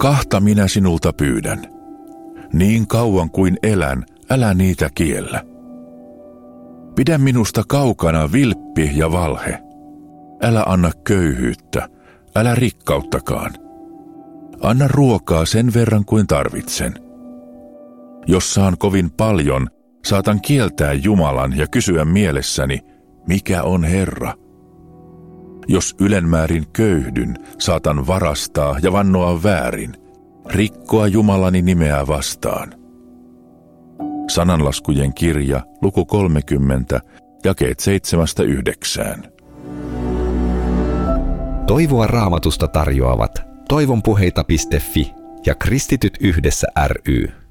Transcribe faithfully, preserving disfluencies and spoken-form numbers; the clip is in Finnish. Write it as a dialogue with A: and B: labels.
A: Kahta minä sinulta pyydän. Niin kauan kuin elän, älä niitä kiellä. Pidä minusta kaukana vilppi ja valhe. Älä anna köyhyyttä, älä rikkauttakaan. Anna ruokaa sen verran kuin tarvitsen. Jos saan kovin paljon, saatan kieltää Jumalan ja kysyä mielessäni, mikä on Herra. Jos ylenmäärin köyhdyn, saatan varastaa ja vannoa väärin, rikkoa Jumalani nimeä vastaan. Sananlaskujen kirja, luku kolmekymmentä, jakeet seitsemästä yhdeksään.
B: Toivoa Raamatusta tarjoavat toivonpuheita piste fi ja Kristityt yhdessä ry.